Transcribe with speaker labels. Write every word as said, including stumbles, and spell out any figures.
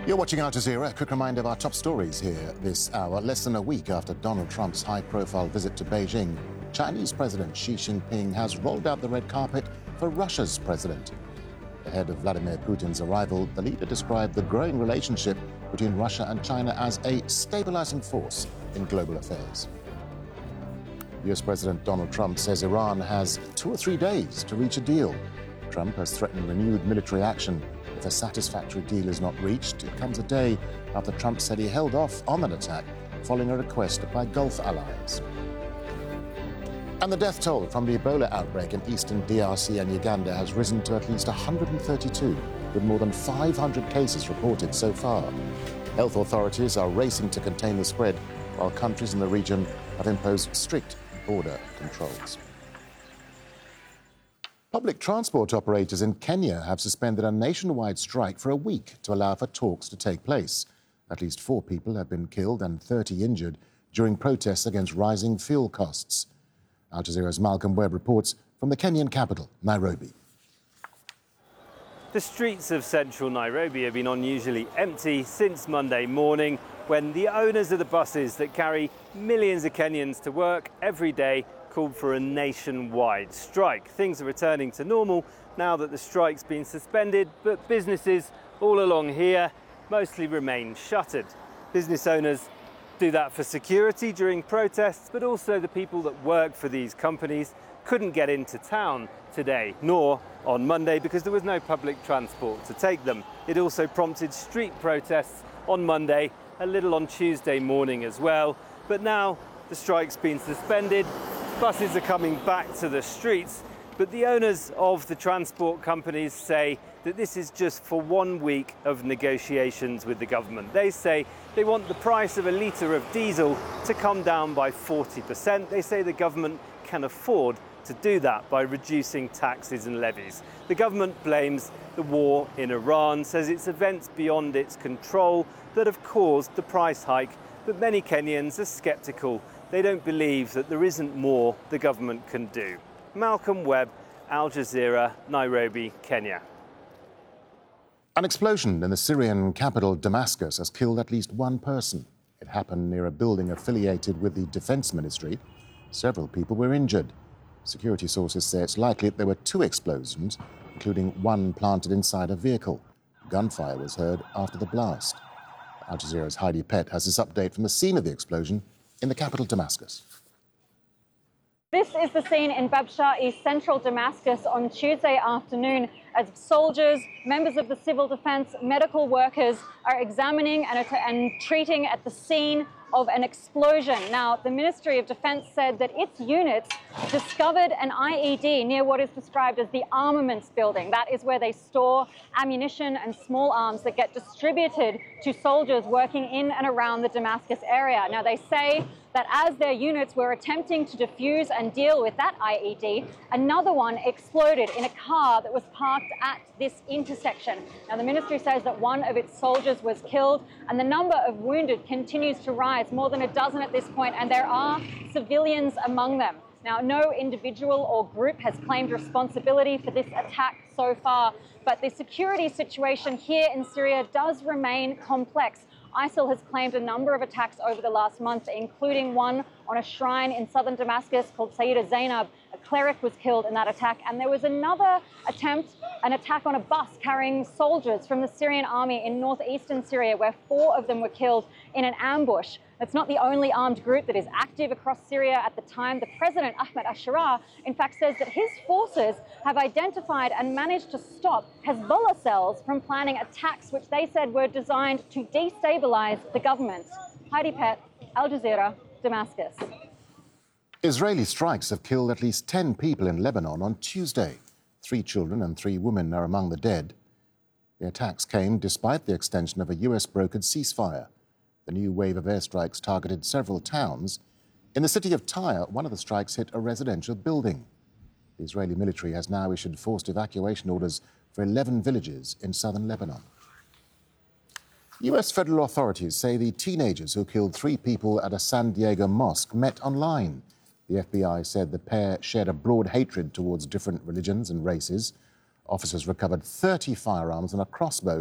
Speaker 1: You're watching Al Jazeera. A quick reminder of our top stories here this hour. Less than a week after Donald Trump's high-profile visit to Beijing, Chinese President Xi Jinping has rolled out the red carpet for Russia's president. Ahead of Vladimir Putin's arrival, the leader described the growing relationship between Russia and China as a stabilizing force in global affairs. U S President Donald Trump says Iran has two or three days to reach a deal. Trump has threatened renewed military action if a satisfactory deal is not reached. It comes a day after Trump said he held off on an attack following a request by Gulf allies. And the death toll from the Ebola outbreak in eastern D R C and Uganda has risen to at least one hundred thirty-two, with more than five hundred cases reported so far. Health authorities are racing to contain the spread, while countries in the region have imposed strict border controls. Public transport operators in Kenya have suspended a nationwide strike for a week to allow for talks to take place. At least four people have been killed and thirty injured during protests against rising fuel costs. Al Jazeera's Malcolm Webb reports from the Kenyan capital, Nairobi.
Speaker 2: The streets of central Nairobi have been unusually empty since Monday morning, when the owners of the buses that carry millions of Kenyans to work every day called for a nationwide strike. Things are returning to normal now that the strike's been suspended, but businesses all along here mostly remain shuttered. Business owners do that for security during protests, but also the people that work for these companies couldn't get into town today, nor on Monday, because there was no public transport to take them. It also prompted street protests on Monday, a little on Tuesday morning as well. But now the strike's been suspended, buses are coming back to the streets, but the owners of the transport companies say that this is just for one week of negotiations with the government. They say they want the price of a litre of diesel to come down by forty percent. They say the government can afford to do that by reducing taxes and levies. The government blames the war in Iran, says it's events beyond its control that have caused the price hike, but many Kenyans are sceptical. They don't believe that there isn't more the government can do. Malcolm Webb, Al Jazeera, Nairobi, Kenya.
Speaker 1: An explosion in the Syrian capital Damascus has killed at least one person. It happened near a building affiliated with the Defense Ministry. Several people were injured. Security sources say it's likely that there were two explosions, including one planted inside a vehicle. Gunfire was heard after the blast. Al Jazeera's Heidi Pett has this update from the scene of the explosion in the capital Damascus.
Speaker 3: This is the scene in Babsha, East Central Damascus on Tuesday afternoon, as soldiers, members of the civil defense, medical workers are examining and, and treating at the scene of an explosion. Now, the Ministry of Defense said that its units discovered an I E D near what is described as the armaments building. That is where they store ammunition and small arms that get distributed to soldiers working in and around the Damascus area. Now, they say that as their units were attempting to defuse and deal with that I E D, another one exploded in a car that was parked at this intersection. Now, the ministry says that one of its soldiers was killed, and the number of wounded continues to rise, more than a dozen at this point, and there are civilians among them. Now, no individual or group has claimed responsibility for this attack so far, but the security situation here in Syria does remain complex. ISIL has claimed a number of attacks over the last month, including one on a shrine in southern Damascus called Sayyida Zainab. A cleric was killed in that attack, and there was another attempt, an attack on a bus carrying soldiers from the Syrian army in northeastern Syria, where four of them were killed in an ambush. It's not the only armed group that is active across Syria at the time. The president, Ahmed al-Sharaa, in fact says that his forces have identified and managed to stop Hezbollah cells from planning attacks which they said were designed to destabilize the government. Heidi Pett, Al Jazeera, Damascus.
Speaker 1: Israeli strikes have killed at least ten people in Lebanon on Tuesday. Three children and three women are among the dead. The attacks came despite the extension of a U S-brokered ceasefire. The new wave of airstrikes targeted several towns. In the city of Tyre, one of the strikes hit a residential building. The Israeli military has now issued forced evacuation orders for eleven villages in southern Lebanon. U S federal authorities say the teenagers who killed three people at a San Diego mosque met online. The F B I said the pair shared a broad hatred towards different religions and races. Officers recovered thirty firearms and a crossbow